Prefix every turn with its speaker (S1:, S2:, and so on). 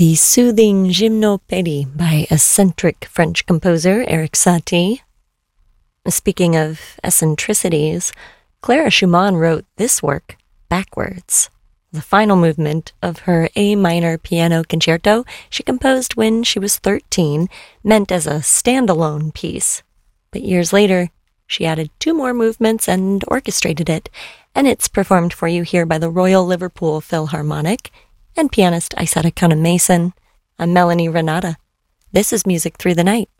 S1: the soothing Gymnopédie by eccentric French composer Erik Satie. Speaking of eccentricities, Clara Schumann wrote this work backwards. The final movement of her A minor piano concerto she composed when she was 13, meant as a standalone piece. But years later, she added 2 more movements and orchestrated it, and it's performed for you here by the Royal Liverpool Philharmonic and pianist Isetta Conan Mason. I'm Melanie Renata. This is Music Through the Night.